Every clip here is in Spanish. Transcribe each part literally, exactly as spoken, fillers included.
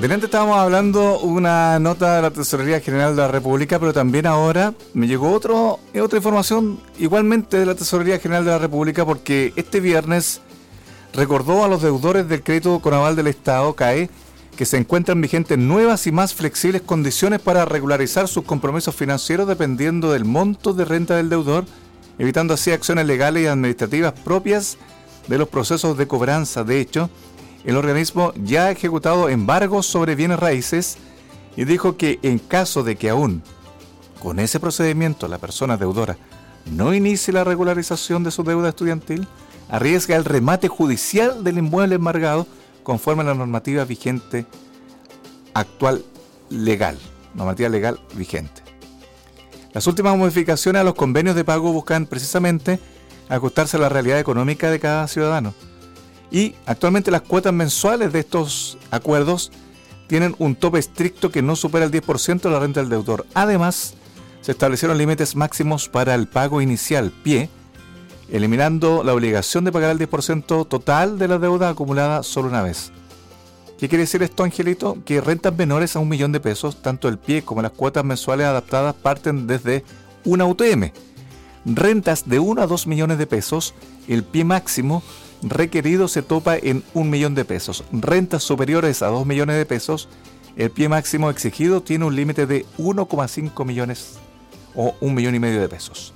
delante estábamos hablando una nota de la Tesorería General de la República, pero también ahora me llegó otro, otra información igualmente de la Tesorería General de la República, porque este viernes recordó a los deudores del crédito con aval del Estado, C A E, que se encuentran vigentes nuevas y más flexibles condiciones para regularizar sus compromisos financieros dependiendo del monto de renta del deudor, evitando así acciones legales y administrativas propias de los procesos de cobranza. De hecho, el organismo ya ha ejecutado embargos sobre bienes raíces y dijo que en caso de que aún con ese procedimiento la persona deudora no inicie la regularización de su deuda estudiantil, arriesga el remate judicial del inmueble embargado conforme a la normativa vigente actual legal, normativa legal vigente. Las últimas modificaciones a los convenios de pago buscan precisamente ajustarse a la realidad económica de cada ciudadano. Y actualmente las cuotas mensuales de estos acuerdos tienen un tope estricto que no supera el diez por ciento de la renta del deudor. Además, se establecieron límites máximos para el pago inicial, P I E, eliminando la obligación de pagar el diez por ciento total de la deuda acumulada solo una vez. ¿Qué quiere decir esto, Angelito? Que rentas menores a un millón de pesos, tanto el P I E como las cuotas mensuales adaptadas parten desde una U T M. Rentas de uno a dos millones de pesos, el P I E máximo requerido se topa en un millón de pesos. Rentas superiores a dos millones de pesos, el P I E máximo exigido tiene un límite de uno coma cinco millones o un millón y medio de pesos.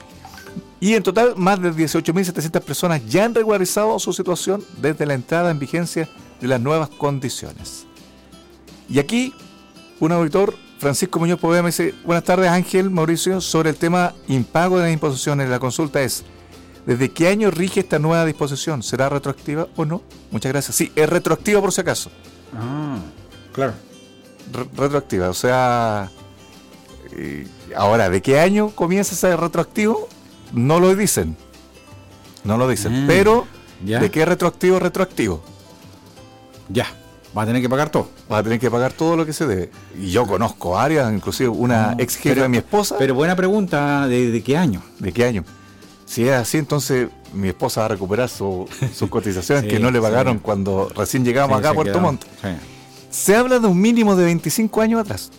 Y en total, más de dieciocho mil setecientas personas ya han regularizado su situación desde la entrada en vigencia de las nuevas condiciones. Y aquí, un auditor, Francisco Muñoz Poveda, me dice: buenas tardes, Ángel, Mauricio, sobre el tema impago de las imposiciones. La consulta es: ¿desde qué año rige esta nueva disposición? ¿Será retroactiva o no? Muchas gracias. Sí, es retroactiva por si acaso. Ah, claro. Re- retroactiva, o sea... Eh, ahora, ¿de qué año comienza ese retroactivo? No lo dicen. No lo dicen. Mm, pero, ¿ya? ¿De qué retroactivo retroactivo? Ya, va a tener que pagar todo. Va a tener que pagar todo lo que se debe. Y yo conozco áreas, inclusive una no, ex jefa pero, de mi esposa. Pero buena pregunta, ¿de, de qué año? ¿De qué año? Si es así, entonces mi esposa va a recuperar su, sus cotizaciones sí, que no le pagaron sí. cuando recién llegamos sí, acá a Puerto quedó. Montt. Sí. Se habla de un mínimo de veinticinco años atrás.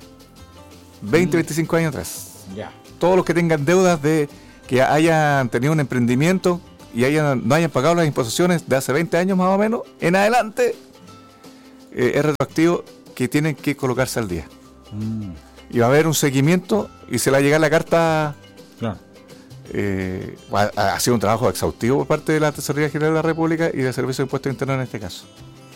veinte, veinticinco años atrás. Ya. Todos los que tengan deudas de que hayan tenido un emprendimiento y hayan, no hayan pagado las imposiciones de hace veinte años más o menos, en adelante, eh, es retroactivo que tienen que colocarse al día. Mm. Y va a haber un seguimiento y se le va a llegar la carta. Claro. Eh, ha, ha sido un trabajo exhaustivo por parte de la Tesorería General de la República y del Servicio de Impuestos Internos en este caso.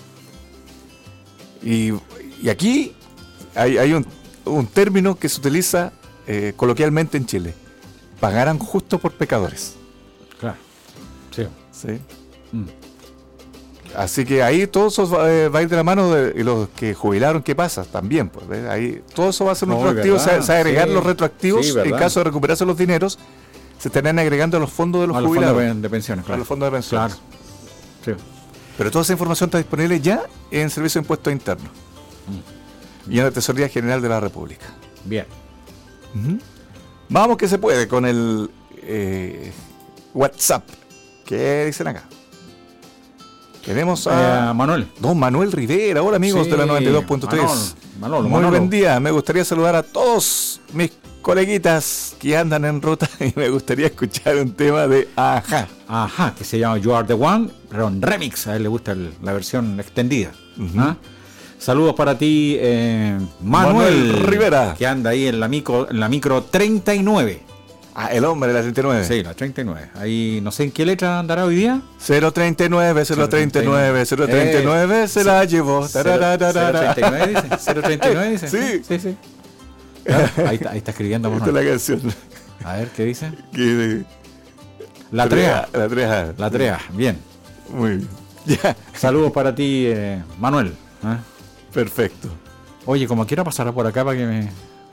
Y, y aquí hay, hay un, un término que se utiliza eh, coloquialmente en Chile: pagarán justo por pecadores. Claro. Sí. ¿Sí? Mm. Así que ahí todo eso eh, va a ir de la mano de y los que jubilaron. ¿Qué pasa? También, pues, ¿ves? Ahí todo eso va a ser un no, retroactivo, se, se va a agregar sí. los retroactivos sí, en caso de recuperarse los dineros. Se estarían agregando a los fondos de los a jubilados. Los fondos de pensiones, claro. A los fondos de pensiones. Claro. Sí. Pero toda esa información está disponible ya en el Servicio de Impuestos Internos mm. y en la Tesorería General de la República. Bien. Uh-huh. Vamos que se puede con el eh, WhatsApp. ¿Qué dicen acá? Tenemos a eh, Manuel. Don Manuel Rivera. Hola, amigos sí, de la noventa y dos punto tres. Manolo, Muy Manolo. buen día. Me gustaría saludar a todos mis coleguitas que andan en ruta y me gustaría escuchar un tema de Ajá. Ajá, que se llama You Are The One, pero en remix. A él le gusta el, la versión extendida. Uh-huh. ¿Ah? Saludos para ti, eh, Manuel, Manuel Rivera, que anda ahí en la micro, en la micro treinta y nueve. Ah, el hombre de la treinta y nueve. Sí, la treinta y nueve. Ahí no sé en qué letra andará hoy día. cero treinta y nueve, cero treinta y nueve, cero treinta y nueve, eh, se la llevó. cero treinta y nueve dice. cero treinta y nueve dice. Sí, sí, sí. Claro, ahí, está, ahí está escribiendo. Esta es la canción. A ver, ¿qué dice? ¿Qué? La trea. La trea. La trea, bien. Muy bien. Ya. Saludos para ti, eh, Manuel. ¿Eh? Perfecto. Oye, como quiera pasará por acá para que me...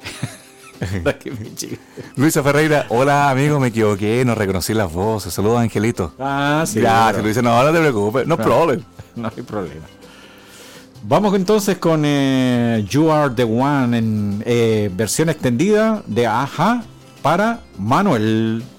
Luisa Ferreira, hola amigo, me equivoqué, no reconocí las voces. Saludos, Angelito. Ah, sí. Ya, si lo dice, no, no te preocupes, no, no problem. No hay problema. Vamos entonces con eh, You Are The One en eh, versión extendida de Ajá para Manuel.